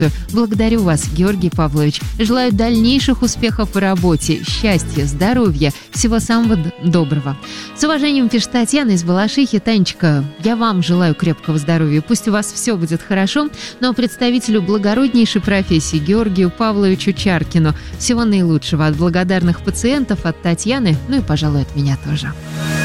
Благодарю вас, Георгий Павлович. Желаю дальнейших успехов в работе, счастья, здоровья, всего самого доброго. С уважением, пишет Татьяна из Балашихи. Танечка, я вам желаю крепкого здоровья. Пусть у вас все будет хорошо, но представителю благороднейшей профессии Георгию Павловичу Чаркину всего наилучшего от благодарных пациентов, от Татьяны, ну и, пожалуй, от меня тоже.